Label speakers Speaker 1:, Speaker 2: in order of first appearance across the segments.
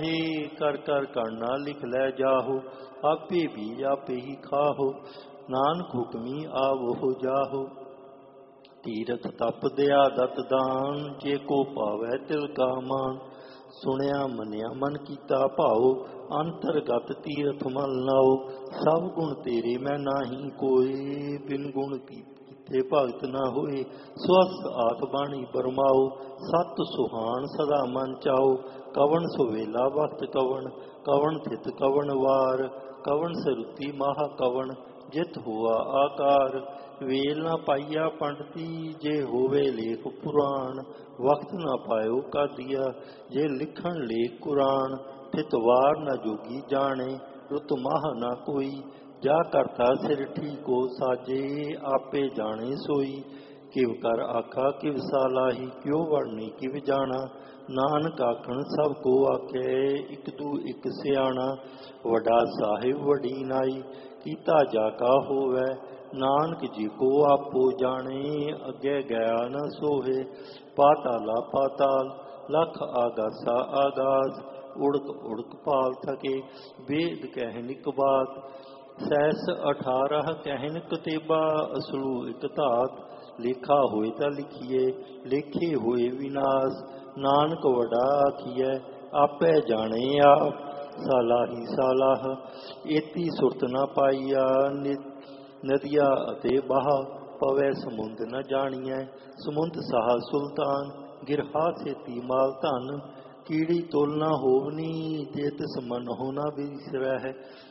Speaker 1: हे कर कर करना लिख लै जाहो, आपे भी आपे ही खाहो, नानक हुक्मी आवो जाहो। तीरथ तप दया दत दान, जे को पावै तिल का मान। सुनिया मनिया मन कीता भाओ, अंतरगत तीरथ मल नाओ। सब गुण तेरे मैं नाही कोय, बिन गुण कीते भगत ना होए। स्वस्थ आख बाणी बरमाओ, सत सुहान सदा मन चाओ। कवन सुवेला वक्त कवन, कवन थित कवन वार। कवन सरुति महा कवन, जित हुआ आकार। वेल न पाइया पंडती, जे होवे लेख पुराण। वक्त न पायो कादिया, जे लिखण लेख कुरान। थित वार न जोगी जाने, रुत माह न कोई। जा करता सिर ठीको साजे, आपे जाने सोई। किव कर आखा किव सालाही, क्यों वर्णी किव जाना। नानक आखण सब को आखे, इक दू इक सियाणा। वडा साहिब वडी नाई, कीता जाका होवै। नानक जी को आपो जाने, अगे गया न सोहे। पाताला पाताल, लख आगासा आगास। उड़क उड़क पाल थके, वेद कहनिक बात। सैस 18 कहन कतेबा, असलू एक धात। लेखा होए ता लिखिए, लेखे होए विनाश। नानक वडा आखिए, आपे जाने आप। सालाही सालाह, एती सुरत न पाईया। नदिया अते बहा, पवै समुंद न जानिए। समुंद सहा सुल्तान, गिरहा सेती माल धन। कीड़ी तोल न होवनी, जे तिस मन होना बिसरह।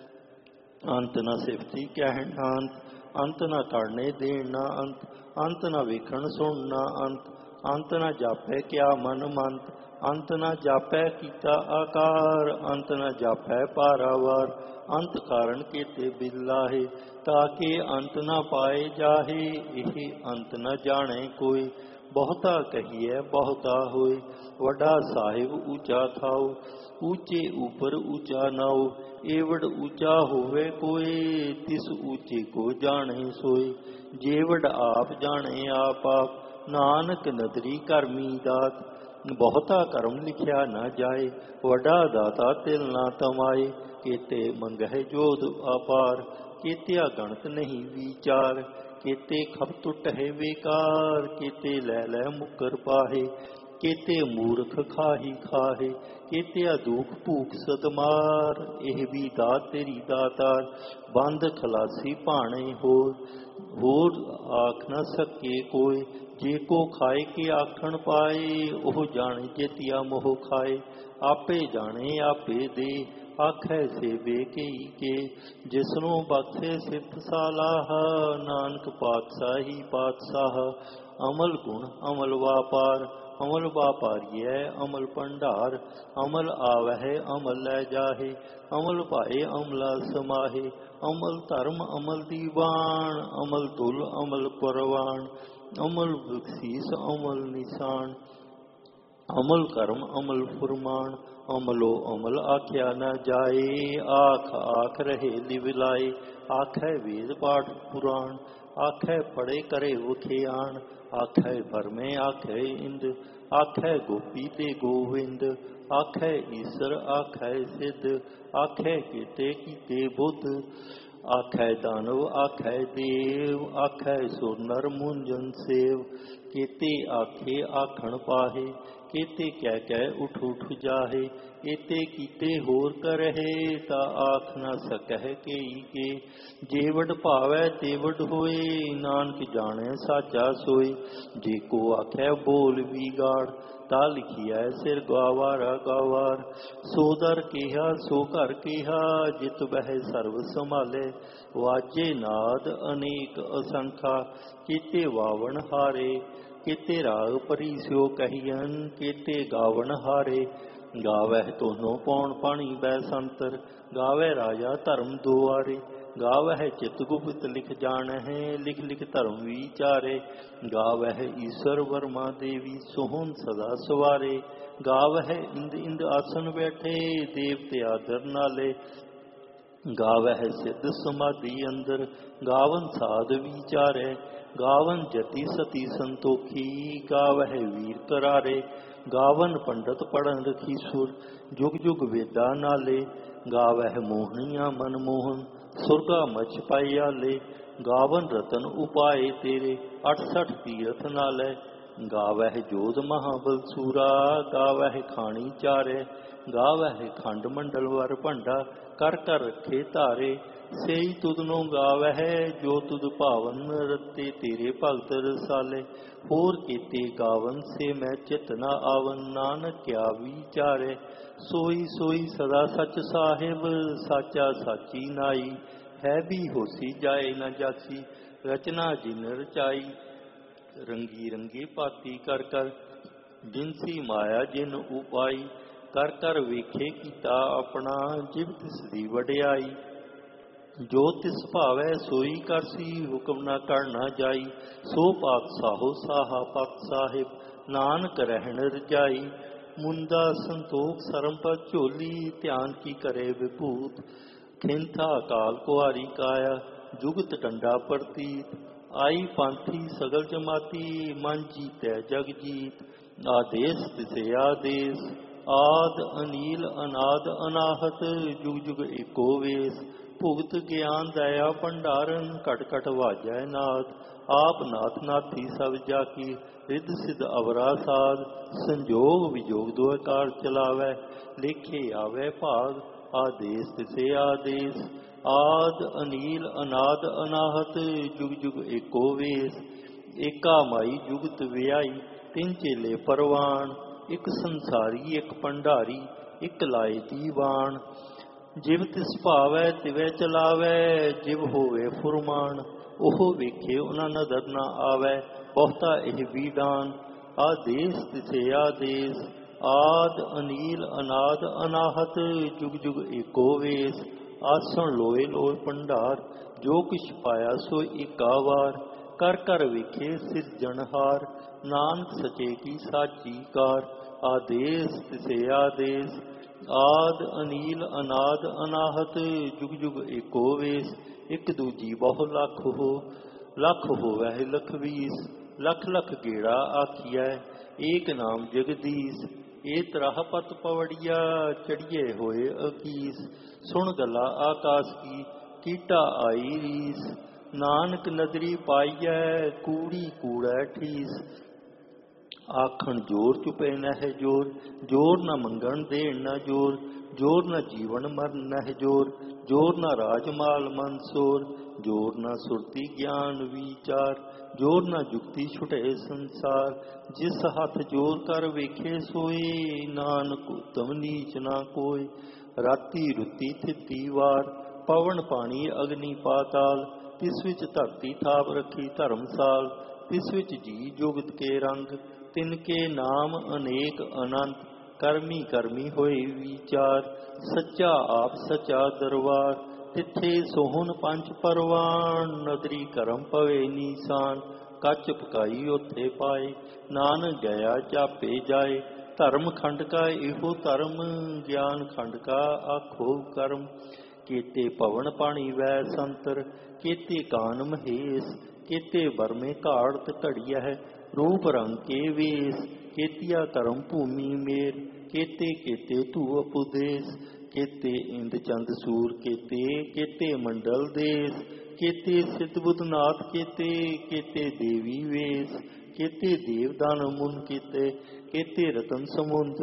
Speaker 1: अंत न सिफती कहन अंत, अंत न करने देन न अंत। अंत न वेखण सुन न अंत, अंत न जापै क्या मन मंत। अंत न जापै कीता आकार, अंत न जापै पारावार। अंत कारण केते बिलाहे, ताके अंत न पाए जाहे। एह अंत न जाने कोई, बहुता कहिए बहुता होए। वडा साहिब ऊंचा थाओ, ऊंचे ऊपर ऊंचा नाओ। एवड ऊंचा होवे कोई, तिस ऊंचे को जाने सोए। जेवड आप जाने आप आप, नानक नदरी करमी दात। बहुता कर्म लिखिया न जाए, वडा दाता तिल ना तमाए। केते मंगह जोध अपार, केत्या गणत नहीं विचार। केते खप टुट है बेकार, केते लै लै मुकर पाहे। केते मूर्ख खाही खाहे, केत्या दुख भूख सदमार। एह भी दात तेरी दातार, बंद खलासी पाने होर आख न सके कोय। जे को खाए के आखण पाए, ओह जाने जेतिया मोह खाए। आपे जाने आपे दे, आखै सेवे कई के। जिसनों बख्शे सिफ्त सालाह, नानक पातशाही पातशाह। अमल गुण अमल वापार, अमल वापारिय अमल भंडार। अमल आवह अमल लै जाहे, अमल पाए अमला समाहे। अमल धर्म अमल दीवान, अमल तुल अमल परवान। अमल बख्शीस अमल निशान, अमल कर्म अमल फुरमान। अमलो अमल आख्या न जाए, आख आख रहे लिवलाए। आखै वेद पाठ पुराण, आखै पढ़े करे वखियान। आखै भरमे आखै इंद, आखै गोपी ते गोविंद। आखै ईसर आखै सिद्ध, आखै केते कीते बुद्ध। आखै दानव आखै देव, आखै सुर नर मुंजन सेव। केते आखे आखण पाहे, केते कह कह उठ उठ जाहे। एते कीते होर करहे, ता आख न सकह केई के। जेवड भावै तेवड होए, नानक जाने साचा सोए। जे को आखै बोल बिगाड़, ता लिखिया सिर गवारा गवार। सो दर केहा सो घर केहा, जित बह सर्व संभाले। वाजे नाद अनेक असंखा, केते वावन हारे। केते राग परीस्यो कहियन, केते गावन हारे। गावह तोनो पौन पानी बैसंतर, गावै राजा धर्म दुआरे। गावह चित गुप्त लिख जानह, लिख लिख धर्म विचारे। गावह ईश्वर वर्मा देवी, सोहन सदा सवारे। गावह इंद इंद आसन बैठे, देवते आदर नाले। गावह सिद्ध समाधि अंदर, गावन साध विचारे। गावन जति सती संतोखी, गावह वीर करारे। ਗਾਵਨ ਪੰਡਤ ਪੜਨ ਰਖੀ ਸੁਰ, ਜੁਗ ਜੁਗ ਵੇਦਾ ਨਾਲੇ, ਗਾਵਹਿ ਮੋਹਣੀਆਂ ਮਨ ਮੋਹਨ, ਸੁਰਗਾ ਮਛ ਪਾਈ ਆਲੇ, ਗਾਵਨ ਰਤਨ ਉਪਾਏ ਤੇਰੇ, 68 ਤੀਰਥ ਨਾਲੇ, ਗਾਵਹਿ ਜੋਧ ਮਹਾਬਲ ਸੂਰਾ, ਗਾਵਹਿ ਖਾਣੀ ਚਾਰੇ, ਗਾਵਹਿ ਖੰਡ ਮੰਡਲ ਵਰ ਭੰਡਾ, ਕਰ ਕਰ ਰਖੇ ਧਾਰੇ, ਸੇਈ ਤੁਧਨੋਂ ਗਾਵਹਿ ਜੋ ਤੁਧ ਭਾਵਨ, ਰਤੇ ਤੇਰੇ ਭਗਤ ਰਸਾਲੇ, ਹੋਰ ਕੀਤੇ ਗਾਵਨ ਸੇ ਮੈਂ ਚਿਤ ਨਾ ਆਵਨ, ਨਾਨਕ ਕਿਆ ਵਿਚਾਰੇ, ਸੋਈ ਸੋਈ ਸਦਾ ਸੱਚ ਸਾਹਿਬ, ਸਾਚਾ ਸਾਚੀ ਨਾਈ, ਹੈ ਵੀ ਹੋਸੀ ਜਾਏ ਨਾ ਜਾਸੀ, ਰਚਨਾ ਜਿਨ ਰਚਾਈ, ਰੰਗੀ ਰੰਗੀ ਭਾਤੀ ਕਰ ਕਰ, ਜਿਨਸੀ ਮਾਇਆ ਜਿਨ ਉਪਾਈ, ਕਰ ਕਰ ਵੇਖੇ ਕੀਤਾ ਆਪਣਾ, ਜਿਵ ਤਿਸ ਦੀ ਵਡਿਆਈ, ਜੋ ਤਿਸ ਭਾਵੈ ਸੋਈ ਕਰਸੀ, ਹੁਕਮ ਨਾ ਕਰ ਨਾ ਜਾਈ, ਸੋ ਪਾਤ ਸਾਹੋ ਸਾਹਾ ਪਤ ਸਾਹਿਬ, ਨਾਨਕ ਰਹਿਣ ਰਜਾਈ, ਮੁੰਦਾ ਸੰਤੋਖ ਸਰਮ ਪਰ ਝੋਲੀ, ਧਿਆਨ ਕੀ ਕਰੇ ਵਿਭੂਤ, ਖਿੰਥਾ ਕਾਲ ਕੁਹਾਰੀ ਕਾਇਆ, ਜੁਗਤ ਡੰਡਾ ਪ੍ਰਤੀਤ, ਆਈ ਪੰਥੀ ਸਗਲ ਜਮਾਤੀ, ਮਨ ਜੀਤੈ ਜਗ ਜੀਤ, ਆਦੇਸ ਤਿਸੇ ਆਦੇਸ, ਆਦ ਅਨੀਲ ਅਨਾਦ ਅਨਾਹਤ, ਜੁਗ ਜੁਗ ਏਕੋ ਵੇਸ, ਭੁਗਤ ਗਿਆਨ ਦਇਆ ਭੰਡਾਰਨ, ਘਟ ਘਟ ਵਾਜੈ ਨਾਦ, ਆਪ ਨਾਥ ਨਾਥੀ ਸਭ ਜਾ ਕੀ, ਰਿੱਧ ਸਿੱਧ ਅਵਰਾ ਸਾਧ, ਸੰਜੋਗ ਵਿਜੋਗ ਦੁਇ ਕਾਰ ਚਲਾਵੈ, ਲੇਖੇ ਆਵੈ ਭਾਗ, ਆਦੇਸ ਤਿਸੇ ਆਦੇਸ, ਆਦ ਅਨੀਲ ਅਨਾਦ ਅਨਾਹਤ, ਜੁਗ ਜੁਗ ਏਕੋ ਵੇਸ, ਏਕਾ ਮਾਈ ਜੁਗਤ ਵਿਆਈ, ਤਿੰਨ ਚੇਲੇ ਪਰਵਾਨ, ਇੱਕ ਸੰਸਾਰੀ ਇੱਕ ਭੰਡਾਰੀ, ਇੱਕ ਲਾਏ ਦੀਵਾਨ, ਜਿਵ ਤਿਸ ਭਾਵੈ ਤਿਵੈ ਚਲਾਵੈ, ਜਿਵ ਹੋਵੇ ਫੁਰਮਾਨ, ਉਹ ਵੇਖੇ ਉਹਨਾਂ ਨਦਰ ਨਾ ਆਵੈ, ਬਹੁਤਾ ਇਹ ਵੀਡਾਨ, ਆਦੇਸ ਤਿਸੇ ਆਦੇਸ, ਆਦ ਅਨੀਲ ਅਨਾਦ ਅਨਾਹਤ, ਜੁਗ ਜੁਗ ਏਕੋ ਵੇਸ, ਆਸਣ ਲੋਏ ਲੋਏ ਭੰਡਾਰ, ਜੋ ਕਿਛ ਪਾਇਆ ਸੋ ਏਕਾ ਵਾਰ, ਕਰ ਕਰ ਵੇਖੇ ਸਿਰਜਣਹਾਰ, ਨਾਨਕ ਸਚੇ ਕੀ ਸਾਚੀ ਕਾਰ, ਆਦੇਸ ਤਿਸੇ ਆਦੇਸ, ਆਦ ਅਨੀਲ ਅਨਾਦ ਅਨਾਹਤ, ਜੁਗ ਜੁਗ ਏਕੋ ਵੇਸ, ਇੱਕ ਦੂਜੀ ਬਹੁ ਲੱਖ ਹੋ, ਲੱਖ ਹੋਵੈ ਲਖ ਵੀਸ, ਲਖ ਲਖ ਗੇੜਾ ਆਖੀਐ, ਏਕ ਨਾਮ ਜਗਦੀਸ਼, ਏ ਤਰਾਹ ਪਤ ਪਵੜੀਆ, ਚੜੀਏ ਹੋਏ ਅਕੀਸ, ਸੁਣ ਗਲਾ ਆਕਾਸ ਕੀ, ਕੀਟਾ ਆਈ ਰੀਸ, ਨਾਨਕ ਨਦਰੀ ਪਾਈਐ, ਕੂੜੀ ਕੂੜੈ ਠੀਸ, ਆਖਣ ਜੋਰ ਚੁਪੇ ਨਹਿ ਜੋਰ, ਜੋਰ ਨ ਮੰਗਣ ਦੇਣ ਨ ਜੋਰ, ਜੋਰ ਨ ਜੀਵਨ ਮਰਨ ਨਹਿ ਜੋਰ, ਜੋਰ ਨ ਰਾਜ ਮਾਲ ਮਨਸੋਰ, ਜੋਰ ਨ ਸੁਰਤੀ ਗਿਆਨ ਵਿਚਾਰ, ਜੋਰ ਨ ਜੁਗਤੀ ਛੁਟੇ ਸੰਸਾਰ, ਜਿਸ ਹੱਥ ਜੋਰ ਕਰ ਵੇਖੇ ਸੋਏ, ਨਾਨਕ ਉਤਮ ਨੀਚ ਨਾ ਕੋਇ, ਰਾਤੀ ਰੁੱਤੀ ਥਿੱਤੀ ਵਾਰ, ਪਵਨ ਪਾਣੀ ਅਗਨੀ ਪਾਤਾਲ, ਤਿਸ ਵਿੱਚ ਧਰਤੀ ਥਾਪ ਰੱਖੀ ਧਰਮਸਾਲ, ਤਿਸ ਵਿੱਚ ਜੀ ਜੁਗਤ ਕੇ ਰੰਗ, ਤਿਨ ਕੇ ਨਾਮ ਅਨੇਕ ਅਨੰਤ, ਕਰਮੀ ਕਰਮੀ ਹੋਏ ਵਿਚਾਰ, ਸੱਚਾ ਆਪ ਸੱਚਾ ਦਰਬਾਰ, ਤਿੱਥੇ ਸੋਹਣ ਪੰਜ ਪਰਵਾਨ, ਨਦਰੀ ਕਰਮ ਪਵੇ ਨੀਸਾਨ, ਕੱਚ ਪਕਾਈ ਉੱਥੇ ਪਾਏ, ਨਾਨਕ ਗਿਆ ਜਾਪੇ ਜਾਏ, ਧਰਮ ਖੰਡ ਕਾ ਇਹੋ ਧਰਮ, ਗਿਆਨ ਖੰਡ ਕਾ ਆਖੋ ਕਰਮ, ਕੀਤੇ ਪਵਨ ਪਾਣੀ ਵੈ ਸੰਤਰ, ਕੀਤੇ ਕਾਨ ਮਹੇਸ਼, ਕੀਤੇ ਬਰਮੇ ਘਾੜਤ ਘੜੀਐ, ਰੂਪ ਰੰਗ ਕੇ ਵੇਸ, ਕੀਤੀਆ ਕਰਮ ਭੂਮੀ ਮੇਰ, ਕੀਤੇ ਕੀਤੇ ਧੂ ਉਪਦੇਸ, ਕੀਤੇ ਇੰਦ ਚੰਦ ਸੂਰ ਕੀਤੇ, ਕੀਤੇ ਮੰਡਲ ਦੇਸ, ਕੀਤੇ ਸਿੱਧ ਬੁੱਧਨਾਥ ਕੀਤੇ, ਕੀਤੇ ਦੇਵੀ ਵੇਸ, ਕੀਤੇ ਦੇਵਦਾਨ ਮੁਨ ਕੀਤੇ, ਕੀਤੇ ਰਤਨ ਸਮੁੰਦ,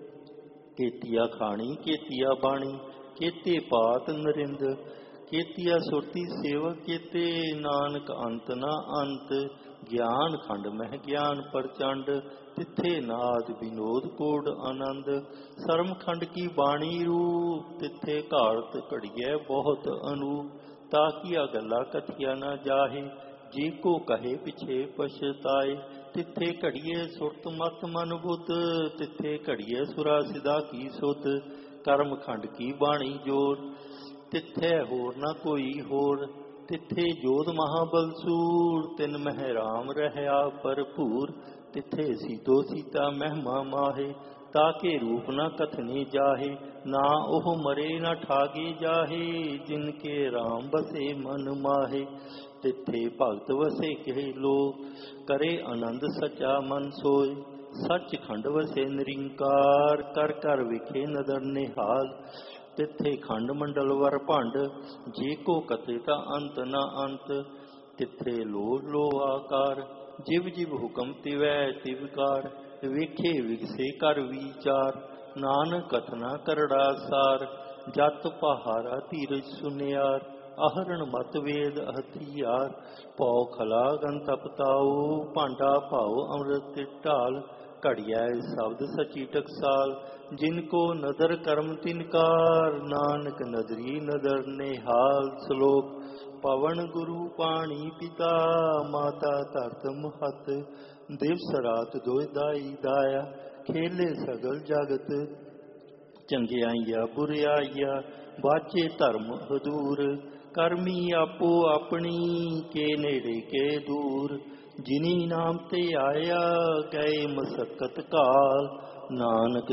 Speaker 1: ਕੀਤੀਆ ਖਾਣੀ ਕੀਤੀਆ ਬਾਣੀ, ਕੀਤੇ ਪਾਤ ਨਰਿੰਦ, ਕੀਤੀਆ ਸੁਰਤੀ ਸੇਵਕ ਕੀਤੇ, ਨਾਨਕ ਅੰਤ ਨਾ ਅੰਤ, ਗਿਆਨ ਖੰਡ ਮਹਿ ਗਿਆਨ ਪ੍ਰਚੰਡ, ਤਿੱਥੇ ਨਾਦ ਵਿਨੋਦ ਕੋਡ ਆਨੰਦ, ਸਰਮ ਖੰਡ ਕੀ ਬਾਣੀ ਰੂਪ, ਤਿੱਥੇ ਘਾੜਤ ਘੜੀਐ ਬਹੁਤ ਅਨੂਪ, ਤਾਕੀਆ ਗੱਲਾਂ ਕਥੀਆ ਨਾ ਜਾਹੇ, ਜੇ ਕੋ ਕਹੇ ਪਿਛੇ ਪਛਤਾਏ, ਤਿੱਥੇ ਘੜੀਏ ਸੁਰਤ ਮਤ ਮਨ ਬੁੱਧ, ਤਿੱਥੇ ਘੜੀਏ ਸੁਰਾ ਸਿਦਾ ਕੀ ਸੁਧ, ਕਰਮ ਖੰਡ ਕੀ ਬਾਣੀ ਜੋੜ, ਤਿੱਥੇ ਹੋਰ ਨਾ ਕੋਈ ਹੋਰ, ਤਿੱਥੇ ਜੋਧ ਮਹਾਬਲ ਸੂਰ, ਤਿਨ ਮਹਿ ਰਾਮ ਰਹਿਆ ਭਰਪੂਰ, ਤਿੱਥੇ ਸੀਤੋ ਸੀਤਾ ਮਹਿਮਾ ਮਾਹੇ, ਤਾਕੇ ਰੂਪ ਨਾ ਕਥਨੇ ਜਾਹੇ, ਨਾ ਉਹ ਮਰੇ ਨਾ ਠਾਗੇ ਜਾਹੇ, ਜਿਨ ਕੇ ਰਾਮ ਬਸੇ ਮਨ ਮਾਹੇ, ਤਿੱਥੇ ਭਗਤ ਵਸੇ ਕਹੇ ਲੋ, ਕਰੇ ਆਨੰਦ ਸਚਾ ਮਨ ਸੋਏ, ਸੱਚ ਖੰਡ ਵਸੇ ਨਿਰੰਕਾਰ, ਕਰ ਕਰ ਵਿਖੇ ਨਦਰ ਨਿਹਾਲ। ਤਿੱਥੇ ਖੰਡ ਮੰਡਲ ਵਰ ਭੰਡ, ਜੇ ਕੋ ਕਥੇ ਤਾਂ ਅੰਤ ਨਾ ਅੰਤ। ਤਿੱਥੇ ਲੋ ਲੋ ਆਕਾਰ, ਜਿਵ ਜਿਵ ਹੁਕਮ ਤਿਵੈ ਤਿਵਕਾਰ। ਵੇਖੇ ਵਿਗਸੇ ਕਰ ਵਿਚਾਰ, ਨਾਨਕ ਕਥਨਾ ਕਰੜਾ ਸਾਰ। ਜਤ ਪਹਾਰਾ ਧੀਰਜ ਸੁਨਿਆਰ, ਆਹਰਣ ਮਤ ਵੇਦ ਹਥਿਆਰ। ਪਉ ਖਲਾ ਗਨ ਤਪਤਾਉ, ਭਾਂਡਾ ਭਾਉ ਅੰਮ੍ਰਿਤ ਢਾਲ। ਘੜੀਐ ਸ਼ਬਦ ਸਚੀ ਟਕਸਾਲ, ਜਿਨ ਕੋ ਨਦਰ ਕਰਮ ਤਿਨਕਾਰ। ਨਾਨਕ ਨਦਰੀ ਨਦਰ ਨਿਹਾਲ। ਸ਼ਲੋਕ। ਪਵਨ ਗੁਰੂ ਪਾਣੀ ਪਿਤਾ, ਮਾਤਾ ਧਰਤ ਮਹਤ। ਦਿਵਸ ਰਾਤ ਦੋਇ ਦਾਈ ਦਾਇਆ, ਖੇਲੇ ਸਗਲ ਜਗਤ। ਚੰਗਿਆਈਆ ਬੁਰਿਆਈਆ, ਬਾਝੇ ਧਰਮ ਹਦੂਰ। ਕਰਮੀ ਆਪੋ ਆਪਣੀ, ਕੇ ਨੇੜੇ ਕੇ ਦੂਰ। ਜਿਨੀ ਨਾਮ ਤੇ ਆਇਆ, ਗਏ ਮਸਕਤ ਕਾਲ। ਨਾਨਕ